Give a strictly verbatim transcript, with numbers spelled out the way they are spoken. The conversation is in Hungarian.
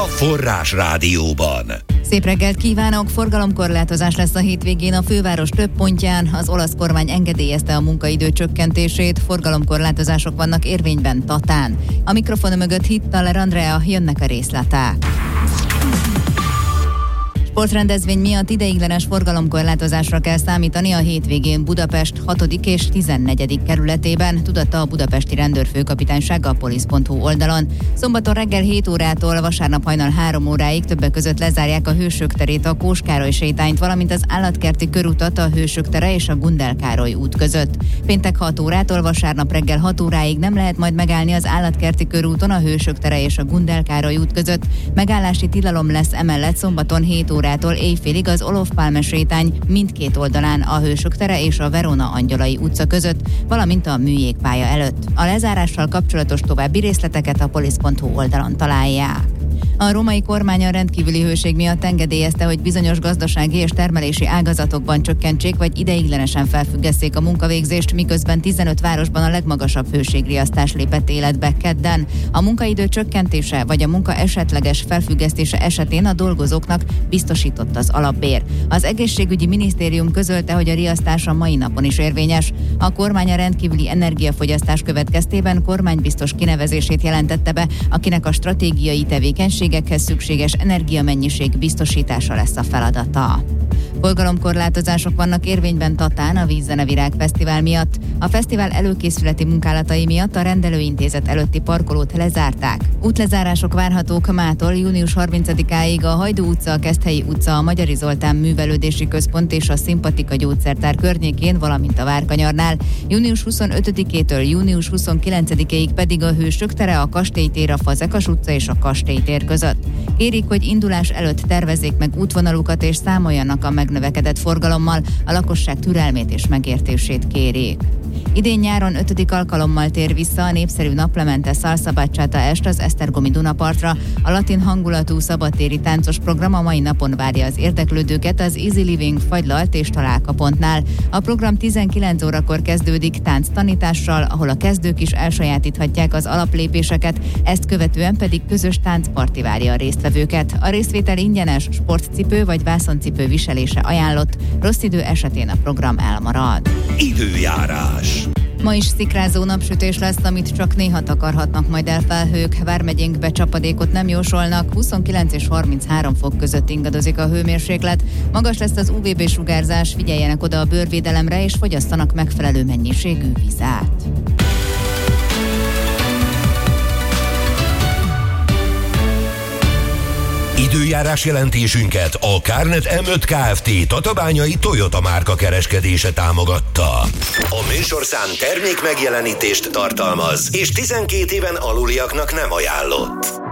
Forrás Rádióban. Szép reggelt kívánok! Forgalomkorlátozás lesz a hétvégén a főváros több pontján. Az olasz kormány engedélyezte a munkaidő csökkentését, forgalomkorlátozások vannak érvényben Tatán. A mikrofon mögött Hittaler Andrea, jönnek a részletek. Sportrendezvény miatt ideiglenes forgalomkorlátozásra kell számítani a hétvégén Budapest hatodik és tizennegyedik kerületében, tudatta a budapesti rendőrfőkapitányság a polisz pont hu oldalon. Szombaton reggel hét órától vasárnap hajnal három óráig többek között lezárják a Hősök terét, a Kós Károly sétányt, valamint az Állatkerti körutat a Hősök tere és a Gundel Károly út között. Péntek hat órától vasárnap reggel hat óráig nem lehet majd megállni az Állatkerti körúton a Hősök tere és a Gundel Károly út között. Megállási tilalom lesz emellett szombaton hét órától éjfélig az Olof Pálme sétány mindkét oldalán a Hősök tere és a Verona Angyalai utca között, valamint a Műjégpálya előtt. A lezárással kapcsolatos további részleteket a polisz pont hu oldalon találják. A római kormány a rendkívüli hőség miatt engedélyezte, hogy bizonyos gazdasági és termelési ágazatokban csökkentsék vagy ideiglenesen felfüggesszék a munkavégzést, miközben tizenöt városban a legmagasabb hőségriasztás lépett életbe kedden. A munkaidő csökkentése vagy a munka esetleges felfüggesztése esetén a dolgozóknak biztosított az alapbér. Az egészségügyi minisztérium közölte, hogy a riasztás a mai napon is érvényes. A kormány a rendkívüli energiafogyasztás következtében kormánybiztos kinevezését jelentette be, akinek a stratégiai tevékenységekhez szükséges energiamennyiség biztosítása lesz a feladata. Forgalomkorlátozások vannak érvényben Tatán a Vízzenevirág Fesztivál miatt. A fesztivál előkészületi munkálatai miatt a rendelőintézet előtti parkolót lezárták. Útlezárások várhatók mától június harmincadikáig a Hajdú utca, a Keszthelyi utca, a Magyari Zoltán Művelődési Központ és a Szimpatika Gyógyszertár környékén, valamint a Várkanyarnál. június huszonötödikétől június huszonkilencedikéig pedig a Hősök tere, a Kastélytér, a Fazekas utca és a Kastélytér között. Kérik, hogy indulás előtt tervezzék meg útvonalukat és számoljanak a megnövekedett forgalommal, a lakosság türelmét és megértését kérik. Idén nyáron ötödik alkalommal tér vissza a népszerű Naplemente Salsa Bachata est az Esztergomi Dunapartra. A latin hangulatú szabadtéri táncos program a mai napon várja az érdeklődőket az Easy Living Fagylalt és Találka pontnál. A program tizenkilenc órakor kezdődik tánctanítással, ahol a kezdők is elsajátíthatják az alaplépéseket, ezt követően pedig közös táncparti várja a résztvevőket. A részvétel ingyenes, sportcipő vagy vászoncipő viselése ajánlott, rossz idő esetén a program elmarad. Időjárás. Ma is szikrázó napsütés lesz, amit csak néha takarhatnak majd el felhők. Vármegyénkbe csapadékot nem jósolnak, huszonkilenc és harminchárom fok között ingadozik a hőmérséklet. Magas lesz az u vé bé sugárzás, figyeljenek oda a bőrvédelemre és fogyasszanak megfelelő mennyiségű vizet. Időjárás jelentésünket a Kárnet em öt Kft. Tatabányai Toyota márka kereskedése támogatta. A műsorszám termék megjelenítést tartalmaz, és tizenkét éven aluliaknak nem ajánlott.